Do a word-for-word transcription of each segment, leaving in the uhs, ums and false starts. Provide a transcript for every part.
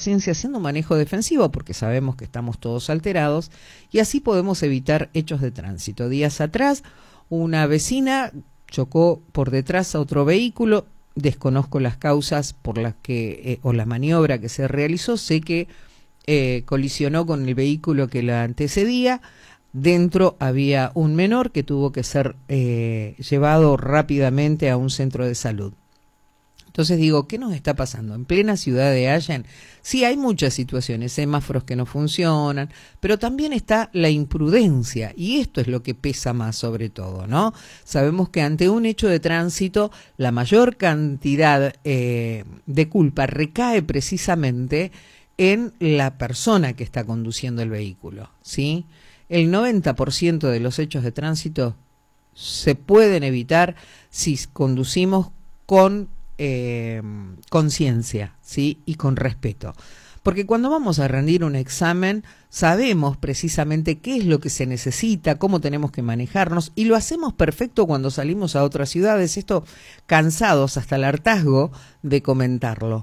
conciencia haciendo un manejo defensivo, porque sabemos que estamos todos alterados, y así podemos evitar hechos de tránsito. Días atrás, una vecina chocó por detrás a otro vehículo, desconozco las causas por las que, eh, o la maniobra que se realizó, sé que eh, colisionó con el vehículo que la antecedía. Dentro había un menor que tuvo que ser eh, llevado rápidamente a un centro de salud. Entonces digo, ¿qué nos está pasando? En plena ciudad de Allen, sí hay muchas situaciones, semáforos que no funcionan, pero también está la imprudencia, y esto es lo que pesa más sobre todo, ¿no? Sabemos que ante un hecho de tránsito, la mayor cantidad eh, de culpa recae precisamente en la persona que está conduciendo el vehículo, ¿sí? El noventa por ciento de los hechos de tránsito se pueden evitar si conducimos con eh, conciencia, ¿sí? Y con respeto. Porque cuando vamos a rendir un examen, sabemos precisamente qué es lo que se necesita, cómo tenemos que manejarnos, y lo hacemos perfecto cuando salimos a otras ciudades, esto cansados hasta el hartazgo de comentarlo.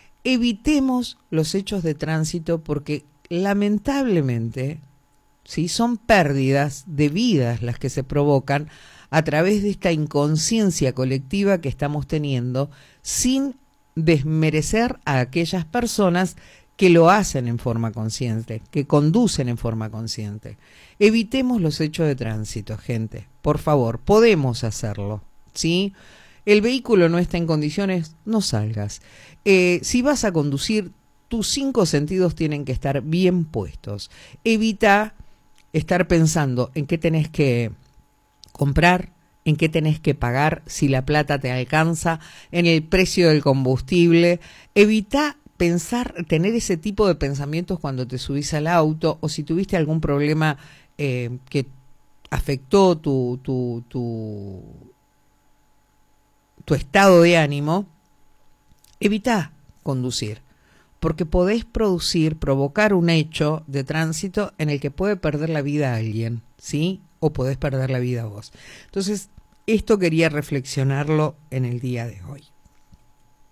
Evitemos los hechos de tránsito porque lamentablemente, ¿sí?, son pérdidas de vidas las que se provocan a través de esta inconsciencia colectiva que estamos teniendo, sin desmerecer a aquellas personas que lo hacen en forma consciente, que conducen en forma consciente. Evitemos los hechos de tránsito, gente, por favor, podemos hacerlo, ¿sí? El vehículo no está en condiciones, no salgas. Eh, si vas a conducir, tus cinco sentidos tienen que estar bien puestos. Evita estar pensando en qué tenés que comprar, en qué tenés que pagar, si la plata te alcanza, en el precio del combustible. Evita pensar, tener ese tipo de pensamientos cuando te subís al auto, o si tuviste algún problema eh, que afectó tu, tu, tu, tu estado de ánimo. Evita conducir, porque podés producir, provocar un hecho de tránsito en el que puede perder la vida a alguien, ¿sí? O podés perder la vida vos. Entonces, esto quería reflexionarlo en el día de hoy.